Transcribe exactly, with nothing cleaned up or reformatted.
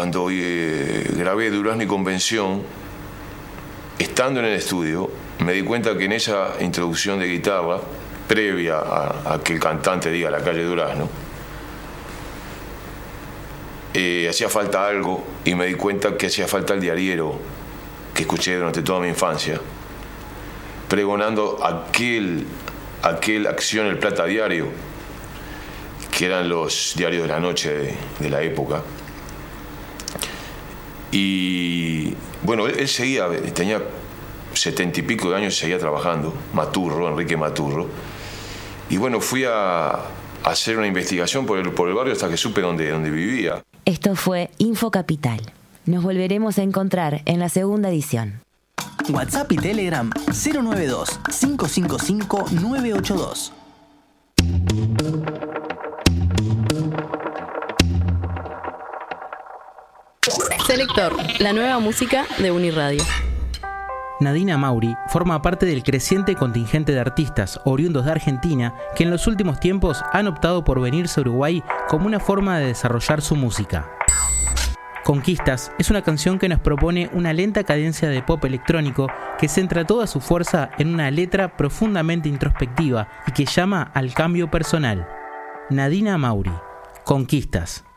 cuando eh, grabé Durazno y Convención, estando en el estudio, me di cuenta que en esa introducción de guitarra, previa a, a que el cantante diga La calle Durazno, eh, hacía falta algo, y me di cuenta que hacía falta el diariero que escuché durante toda mi infancia, pregonando aquel, aquel Acción El Plata Diario, que eran los diarios de la noche de, de la época. Y bueno, él, él seguía, tenía setenta y pico de años y seguía trabajando, Maturro, Enrique Maturro. Y bueno, fui a, a hacer una investigación por el, por el barrio hasta que supe dónde, dónde vivía. Esto fue Info Capital. Nos volveremos a encontrar en la segunda edición. WhatsApp y Telegram cero nueve dos, cinco cinco cinco, nueve ocho dos. Selector, la nueva música de Uniradio. Nadina Mauri forma parte del creciente contingente de artistas oriundos de Argentina que en los últimos tiempos han optado por venirse a Uruguay como una forma de desarrollar su música. Conquistas es una canción que nos propone una lenta cadencia de pop electrónico que centra toda su fuerza en una letra profundamente introspectiva y que llama al cambio personal. Nadina Mauri, Conquistas.